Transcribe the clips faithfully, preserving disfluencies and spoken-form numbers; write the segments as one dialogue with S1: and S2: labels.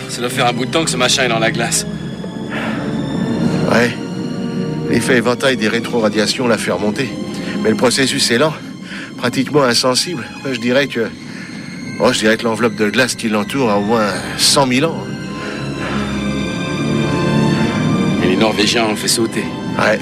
S1: Ça doit faire un bout de temps que ce machin est dans la glace.
S2: Ouais. L'effet éventail des rétroradiations l'a fait remonter. Mais le processus est lent, pratiquement insensible. Enfin, je dirais que... Oh, je dirais que l'enveloppe de glace qui l'entoure a au moins cent mille ans.
S1: Et les Norvégiens ont fait sauter.
S2: Ouais.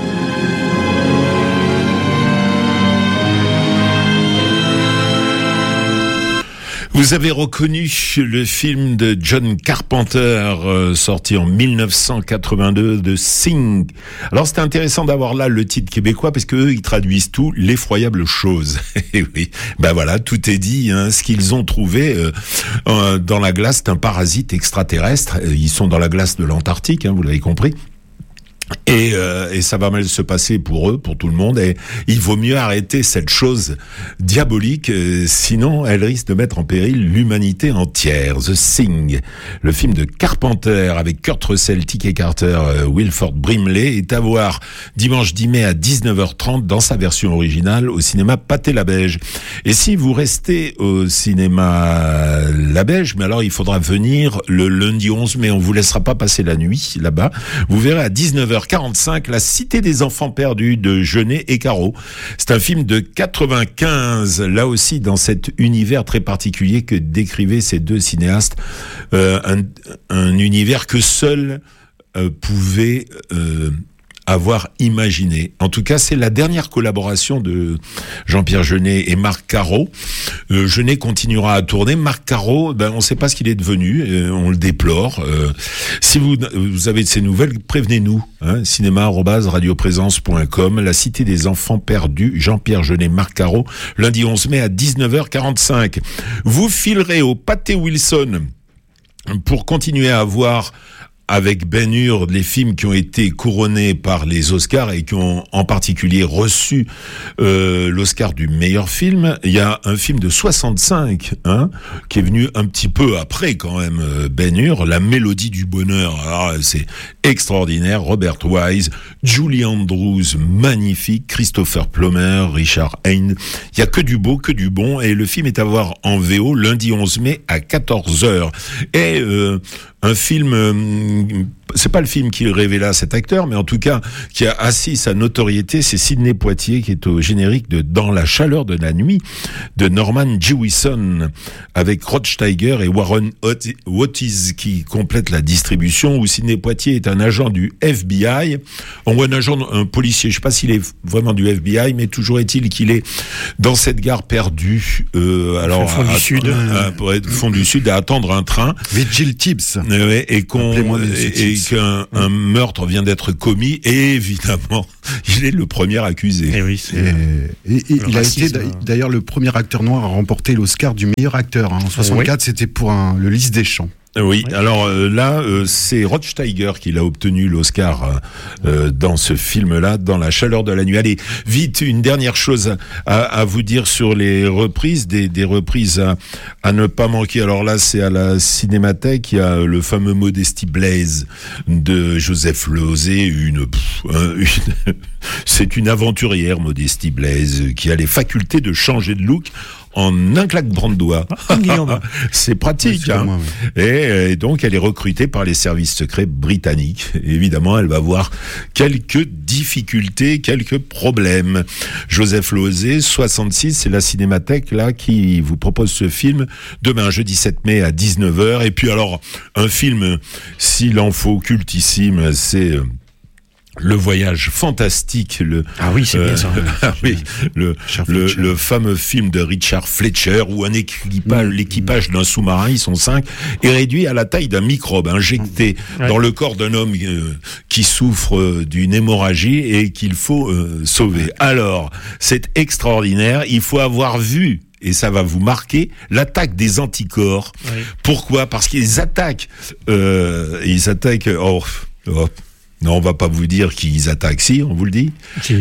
S3: Vous avez reconnu le film de John Carpenter, euh, sorti en dix-neuf cent quatre-vingt-deux, de Thing. Alors c'est intéressant d'avoir là le titre québécois parce que eux ils traduisent tout, l'effroyable chose. Et oui, ben voilà, tout est dit. Hein. Ce qu'ils ont trouvé euh, euh, dans la glace, c'est un parasite extraterrestre. Ils sont dans la glace de l'Antarctique, hein, vous l'avez compris. Et, euh, et ça va mal se passer pour eux, pour tout le monde. Et il vaut mieux arrêter cette chose diabolique, euh, sinon elle risque de mettre en péril l'humanité entière. The Thing, le film de Carpenter avec Kurt Russell, T K Carter, euh, Wilford Brimley, est à voir dimanche dix mai à dix-neuf heures trente dans sa version originale au cinéma Pathé-Labège. Et si vous restez au cinéma Labège, mais alors il faudra venir le lundi onze mai. On vous laissera pas passer la nuit là-bas. Vous verrez à dix-neuf heures quarante-cinq, La Cité des Enfants Perdus de Jeunet et Caro. C'est un film de quatre-vingt-quinze, là aussi dans cet univers très particulier que décrivaient ces deux cinéastes, euh, un, un univers que seuls euh, pouvaient euh, avoir imaginé. En tout cas, c'est la dernière collaboration de Jean-Pierre Jeunet et Marc Caro. Euh, Jeunet continuera à tourner. Marc Caro, ben, on ne sait pas ce qu'il est devenu. Euh, on le déplore. Euh, si vous, vous avez de ces nouvelles, prévenez-nous. Hein, cinéma arobase radioprésence point com. La Cité des Enfants Perdus. Jean-Pierre Jeunet, Marc Caro. Lundi onze mai à dix-neuf heures quarante-cinq. Vous filerez au Pâté Wilson pour continuer à voir avec Ben Hur, les films qui ont été couronnés par les Oscars et qui ont en particulier reçu euh, l'Oscar du meilleur film. Il y a un film de soixante-cinq, hein, qui est venu un petit peu après quand même, Ben Hur, La Mélodie du Bonheur. Alors, c'est extraordinaire. Robert Wise, Julie Andrews, magnifique, Christopher Plummer, Richard Haine. Il y a que du beau, que du bon, et le film est à voir en V O lundi onze mai à quatorze heures. Et euh, un film, euh, c'est pas le film qui révéla cet acteur, mais en tout cas, qui a assis sa notoriété, c'est Sidney Poitier, qui est au générique de Dans la chaleur de la nuit, de Norman Jewison, avec Rod Steiger et Warren Oates, qui complètent la distribution, où Sidney Poitier est un agent du F B I, ou un agent, un policier, je sais pas s'il est vraiment du F B I, mais toujours est-il qu'il est dans cette gare perdue, euh, alors,
S4: fond
S3: à,
S4: du Sud,
S3: à, à, pour être fond du Sud, à attendre un train.
S5: Vigil Tips.
S3: Et, et qu'on, et, et qu'un un meurtre vient d'être commis, et évidemment, il est le premier accusé.
S4: Et oui, c'est
S5: et, et, et il racisme. a été d'ailleurs le premier acteur noir à remporter l'Oscar du meilleur acteur. Hein. En soixante-quatre, oui. C'était pour un, le Lys des Champs.
S3: Oui, oui, alors euh, là, euh, c'est Rod Steiger qui l'a obtenu l'Oscar euh, dans ce film-là, Dans la chaleur de la nuit. Allez, vite, une dernière chose à, à vous dire sur les reprises, des, des reprises à, à ne pas manquer. Alors là, c'est à la Cinémathèque, il y a le fameux Modesty Blaise de Joseph Losey, une, pff, un, une c'est une aventurière, Modesty Blaise, qui a les facultés de changer de look en un claquement de doigts.
S4: Ah,
S3: c'est pratique, ouais, hein. Moi, oui. et, et donc, elle est recrutée par les services secrets britanniques. Évidemment, elle va avoir quelques difficultés, quelques problèmes. Joseph Losey, soixante-six, c'est la Cinémathèque, là, qui vous propose ce film demain, jeudi sept mai à dix-neuf heures. Et puis, alors, un film, s'il en faut, cultissime, c'est Le Voyage fantastique, le
S4: ah oui c'est euh, bien ça.
S3: Ah oui, le le, le fameux film de Richard Fletcher où un équipage, mmh. l'équipage d'un sous-marin, ils sont cinq, est réduit à la taille d'un microbe injecté mmh. dans le corps d'un homme euh, qui souffre euh, d'une hémorragie et qu'il faut euh, sauver. Alors, c'est extraordinaire. Il faut avoir vu, et ça va vous marquer, l'attaque des anticorps. Oui. Pourquoi ? Parce qu'ils attaquent, euh, ils attaquent. Oh, oh. Non, on va pas vous dire qu'ils attaquent, si, on vous le dit.
S4: Si.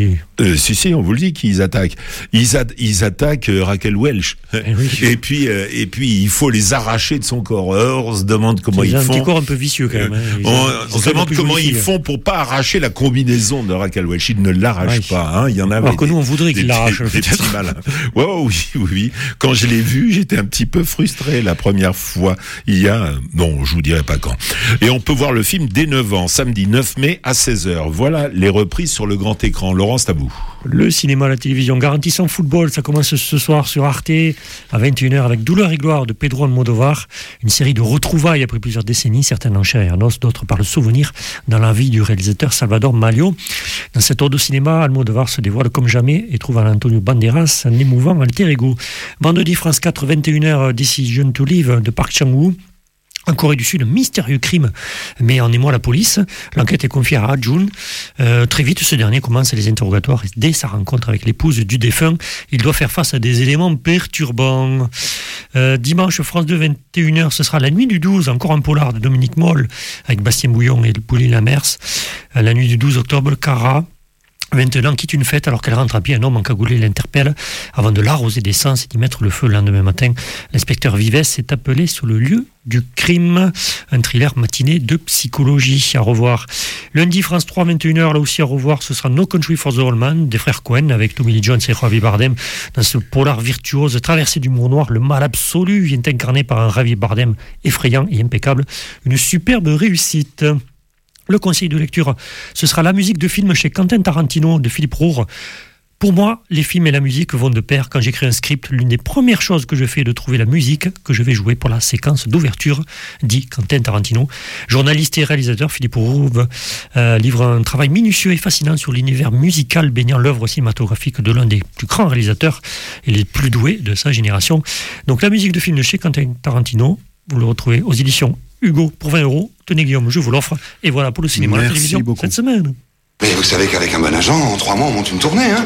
S3: Euh, si, si, on vous le dit qu'ils attaquent. Ils, a- ils attaquent euh, Raquel Welch.
S4: Eh oui.
S3: Et puis, euh, et puis, il faut les arracher de son corps. Alors, on se demande comment ils
S4: Ils ont un
S3: font.
S4: petit corps un peu vicieux quand même. hein. Ils
S3: on
S4: ont-
S3: on
S4: ils
S3: se
S4: ont
S3: demande
S4: plus
S3: comment
S4: joli
S3: ils
S4: fille.
S3: font pour pas arracher la combinaison de Raquel Welch. Ils ne l'arrachent
S4: Ouais.
S3: pas. Hein. Il y en avait
S4: Alors que
S3: des-
S4: nous, on voudrait qu'ils
S3: des-
S4: l'arrachent,
S3: des- des
S4: peut-être.
S3: petits malins. Ouais, ouais, oui, oui, oui. Quand je l'ai vu, j'étais un petit peu frustré la première fois. Il y a, non, je vous dirai pas quand. Et on peut voir le film dès neuf ans, samedi neuf mai à seize heures. Voilà les reprises sur le grand écran. Laurence, à vous.
S4: Le cinéma, la télévision, garantie sans football, ça commence ce soir sur Arte à vingt et une heures avec Douleur et gloire de Pedro Almodóvar, une série de retrouvailles après plusieurs décennies, certaines en chair et en os, d'autres par le souvenir dans la vie du réalisateur Salvador Malio. Dans cette ode au cinéma, Almodóvar se dévoile comme jamais et trouve en Antonio Banderas un émouvant alter ego. Vendredi, France quatre, vingt et une heures, Decision to Live de Park Chan-wook. En Corée du Sud, un mystérieux crime met en émoi la police. L'enquête est confiée à Ah Jun. Euh, très vite, ce dernier commence les interrogatoires. Dès sa rencontre avec l'épouse du défunt, il doit faire face à des éléments perturbants. Euh, dimanche, France deux, vingt et une heures, ce sera La Nuit du douze, encore un polar de Dominique Moll, avec Bastien Bouillon et Pauline Lamers. Euh, La nuit du douze octobre, Cara, maintenant, quitte une fête alors qu'elle rentre à pied, un homme encagoulé l'interpelle avant de l'arroser d'essence et d'y mettre le feu le lendemain matin. L'inspecteur Vives est appelé sur le lieu du crime. Un thriller matiné de psychologie. À revoir. Lundi, France trois, vingt et une heures, là aussi à revoir, ce sera No Country for the Old Man des frères Cohen avec Tommy Lee Jones et Javier Bardem dans ce polar virtuose traversé d'humour noir. Le mal absolu est incarné par un Javier Bardem effrayant et impeccable. Une superbe réussite. Le conseil de lecture, ce sera la musique de film chez Quentin Tarantino de Philippe Roure. Pour moi, les films et la musique vont de pair. Quand j'écris un script, l'une des premières choses que je fais est de trouver la musique que je vais jouer pour la séquence d'ouverture, dit Quentin Tarantino. Journaliste et réalisateur, Philippe Roure euh, livre un travail minutieux et fascinant sur l'univers musical baignant l'œuvre cinématographique de l'un des plus grands réalisateurs et les plus doués de sa génération. Donc la musique de film de chez Quentin Tarantino, vous le retrouvez aux éditions Hugo pour vingt euros. Tenez Guillaume, je vous l'offre. Et voilà pour le cinéma et la télévision
S5: beaucoup.
S4: cette semaine.
S6: Mais vous savez qu'avec un bon agent, en trois mois, on monte une tournée, hein?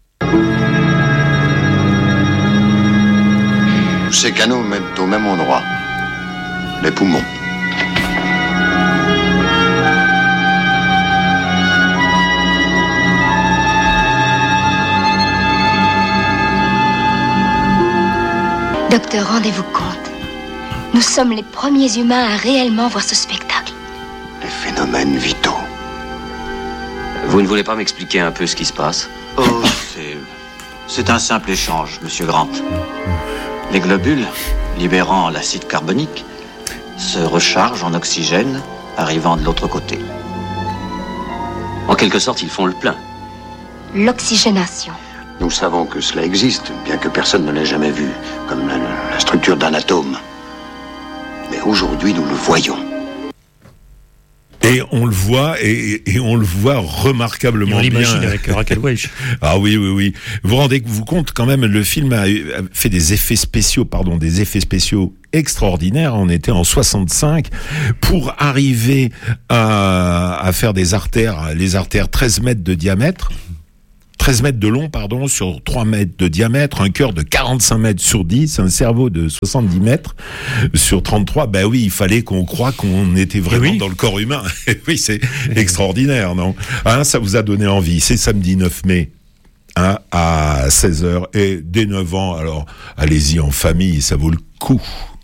S7: Ces canaux mettent au même endroit. Les poumons.
S8: Docteur, rendez-vous compte. Nous sommes les premiers humains à réellement voir ce spectacle.
S7: Les phénomènes vitaux.
S9: Vous ne voulez pas m'expliquer un peu ce qui se passe?
S10: Oh, c'est... c'est un simple échange, monsieur Grant. Les globules, libérant l'acide carbonique, se rechargent en oxygène, arrivant de l'autre côté.
S9: En quelque sorte, ils font le plein.
S8: L'oxygénation.
S7: Nous savons que cela existe, bien que personne ne l'ait jamais vu, comme la, la structure d'un atome. Mais aujourd'hui, nous le voyons.
S3: Et on le voit, et, et on le voit remarquablement
S4: Et on l'imagine
S3: bien.
S4: avec Raquel Welch.
S3: Ah oui, oui, oui. Vous vous rendez vous compte quand même, le film a, a fait des effets spéciaux, pardon, des effets spéciaux extraordinaires. On était en soixante-cinq pour arriver à, à faire des artères, les artères treize mètres de diamètre. treize mètres de long, pardon, sur trois mètres de diamètre, un cœur de quarante-cinq mètres sur dix, un cerveau de soixante-dix mètres sur trente-trois. Ben oui, il fallait qu'on croie qu'on était vraiment
S4: oui.
S3: dans le corps humain. Oui, c'est extraordinaire, non? Hein, ça vous a donné envie. C'est samedi neuf mai. Hein, à seize heures et dès neuf ans. Alors, allez-y en famille, ça vaut le coup.